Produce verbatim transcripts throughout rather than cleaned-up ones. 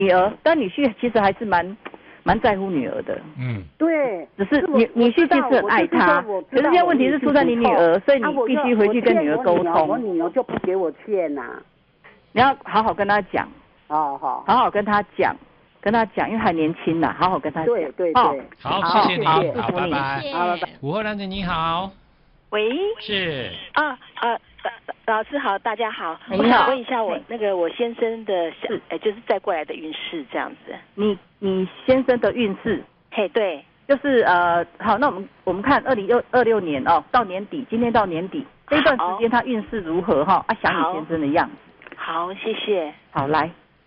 女儿，但女婿其实还是蛮蛮在乎女儿的。嗯， 对， 只是女女婿其实很爱她，可是现在问题是出在你女儿，所以你必须回去跟女儿沟通。 我女儿就不给我劝呐、啊， 你要好好跟她讲。 哦好， 好好跟她讲。跟他讲，因为还年轻呐，好好跟他讲。 对对对， 好，谢谢你，好，拜拜。 好，拜拜。午后两点，你好。 喂。 是。 啊呃，老师好，大家好。 我想问一下我那个我先生的，哎，就是再过来的运势这样子。 你你先生的运势？ 嘿，对， 就是呃，好，那我们我们看二零二二六年哦，到年底，今天到年底这一段时间他运势如何哈？啊，想你先生的样子。 好，谢谢。 好，来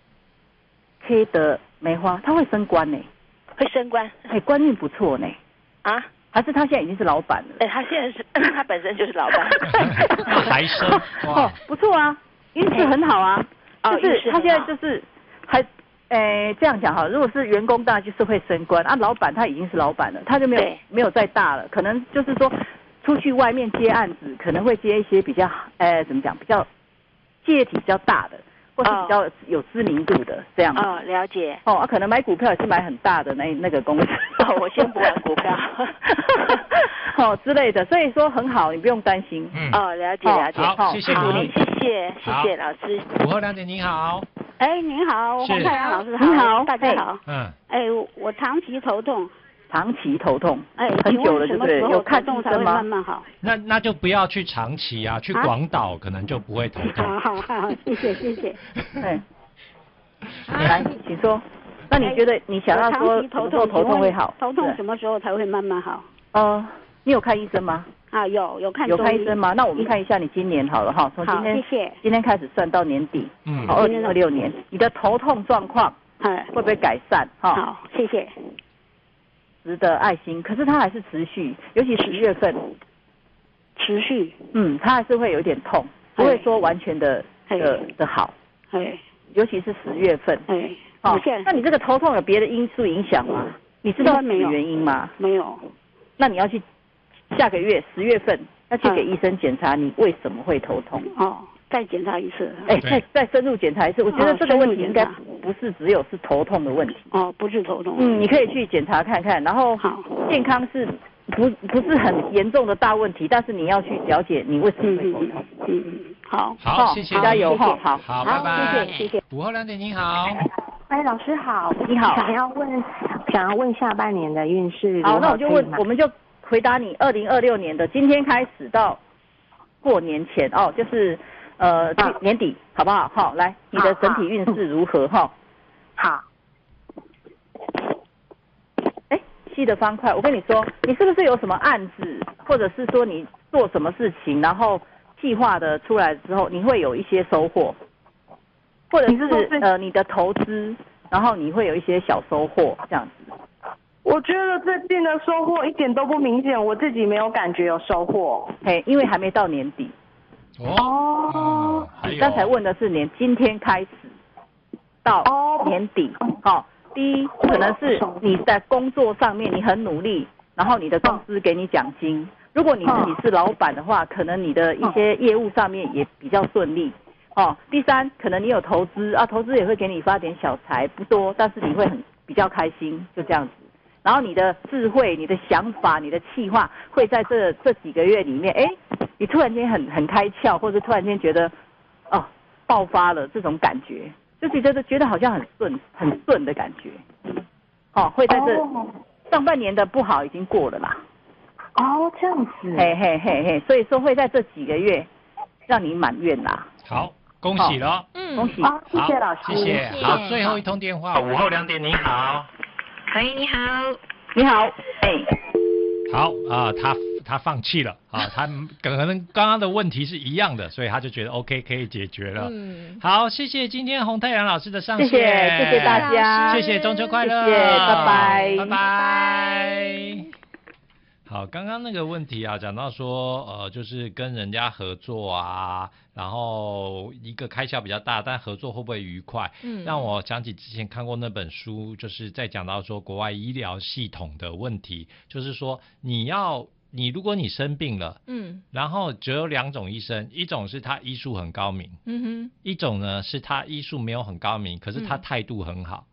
，K 的。梅花，他会升官呢， 会升官， 哎，官运不错呢。 啊？ 还是他现在已经是老板了？ 哎，他现在是，他本身就是老板。 还升哦，不错啊，运势很好啊。 哦， 就是他现在就是还，哎，这样讲哈，如果是员工，当然就是会升官啊。老板他已经是老板了，他就没有没有再大了，可能就是说出去外面接案子，可能会接一些比较，呃，怎么讲，比较业体比较大的。或是比较有知名度的这样哦，了解哦，啊，可能买股票也是买很大的那那个公司哦，我先不玩股票哦之类的，所以说很好，你不用担心。 嗯， 哦，了解了解， 好，谢谢你，谢谢谢谢老师。 午后两点，你好。 哎，您好，洪太阳老师好， 你好， 大家好。 嗯， 哎，我长期头痛。 长期头痛， 哎， 很久了，对不对？有看医生吗？ 慢慢好。 那那就不要去长期啊，去广岛可能就不会头痛。 好好好，谢谢谢谢。 对，来，请说。那你觉得你想要说什么时候头痛会好？ 头痛什么时候才会慢慢好？ 呃，你有看医生吗？ 啊，有有看有看医生吗？那我们看一下你今年好了哈，从今天谢谢今天开始算到年底， 嗯， 好，二零二六年你的头痛状况， 哎， 会不会改善？哈， 好，谢谢。 值得爱心，可是它还是持续，尤其十月份， 持续， 嗯，它还是会有点痛，不会说完全的的的好， 哎， 尤其是十月份， 哎， 哦，那你这个头痛有别的因素影响吗？你知道没有原因吗？ 没有， 那你要去下个月十月份要去给医生检查，你为什么会头痛？ 哦。再检查一次， 哎，再再深入检查一次。我觉得这个问题应该不是只有是头痛的问题。 哦，不是头痛。 嗯，你可以去检查看看，然后健康是不不是很严重的大问题，但是你要去了解你为什么会头痛。 嗯嗯，好， 好，谢谢， 加油哈，好， 好，拜拜， 谢谢谢谢。 午后两点，你好。 哎，老师好， 你好， 想要问想要问下半年的运势。 好，那我就问，我们就回答你二零二六年的今天开始到过年前哦，就是。呃，年底好不好？好，来，你的整体运势如何？哈， 好。 哎，七的方块，我跟你说，你是不是有什么案子，或者是说你做什么事情，然后计划的出来之后，你会有一些收获，或者是呃你的投资，然后你会有一些小收获这样子。 我觉得最近的收获一点都不明显，我自己没有感觉有收获。 嘿，因为还没到年底。 哦， 你刚才问的是年今天开始到年底，好、哦，第一可能是你在工作上面你很努力，然后你的公司给你奖金。如果你自己是老板的话，可能你的一些业务上面也比较顺利。哦，第三可能你有投资啊，投资也会给你发点小财，不多，但是你会很比较开心，就这样子。然后你的智慧、你的想法、你的企划会在这这几个月里面，哎，你突然间很很开窍，或者突然间觉得，哦，爆发了这种感觉，就觉得觉得好像很顺很顺的感觉，哦，会在这、oh. 上半年的不好已经过了啦。 哦，这样子。 嘿嘿嘿嘿，所以说会在这几个月让你满愿啦。 好，恭喜了， 嗯，恭喜， 好，谢谢老师， 谢谢。好，最后一通电话，午后两点，你好。 喂，你好， 你好，哎， 好啊、呃，他他放弃了啊，他可能刚刚的问题是一样的，所以他就觉得 OK 可以解决了。嗯，好，谢谢今天洪太阳老师的上线， 谢谢谢谢大家， 谢谢中秋快乐， 谢谢，拜拜， 拜拜。好，刚刚那个问题啊，讲到说，呃，就是跟人家合作啊，然后一个开销比较大，但合作会不会愉快？嗯，让我想起之前看过那本书，就是在讲到说国外医疗系统的问题，就是说你要你如果你生病了， 嗯， 然后只有两种医生，一种是他医术很高明， 嗯哼， 一种呢是他医术没有很高明，可是他态度很好。